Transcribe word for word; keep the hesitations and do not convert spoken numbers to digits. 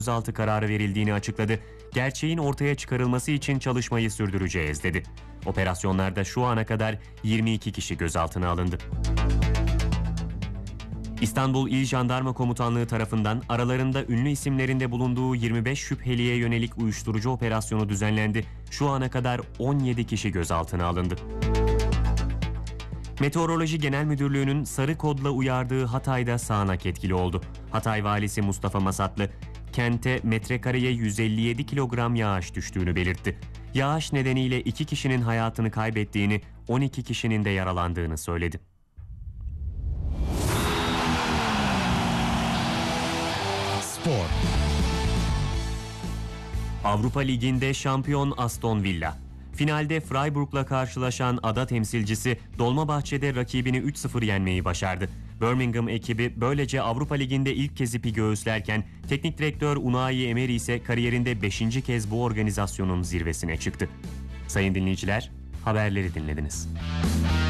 gözaltı kararı verildiğini açıkladı. Gerçeğin ortaya çıkarılması için çalışmayı sürdüreceğiz dedi. Operasyonlarda şu ana kadar yirmi iki kişi gözaltına alındı. İstanbul İl Jandarma Komutanlığı tarafından aralarında ünlü isimlerinde bulunduğu yirmi beş şüpheliye yönelik uyuşturucu operasyonu düzenlendi. Şu ana kadar on yedi kişi gözaltına alındı. Meteoroloji Genel Müdürlüğü'nün sarı kodla uyardığı Hatay'da sağanak etkili oldu. Hatay Valisi Mustafa Masatlı, kente metrekareye yüz elli yedi kilogram yağış düştüğünü belirtti. Yağış nedeniyle iki kişinin hayatını kaybettiğini, on iki kişinin de yaralandığını söyledi. Spor. Avrupa Ligi'nde şampiyon Aston Villa. Finalde Freiburg'la karşılaşan ada temsilcisi Dolmabahçe'de rakibini üç sıfır yenmeyi başardı. Birmingham ekibi böylece Avrupa Ligi'nde ilk kez ipi göğüslerken teknik direktör Unai Emery ise kariyerinde beşinci kez bu organizasyonun zirvesine çıktı. Sayın dinleyiciler, haberleri dinlediniz.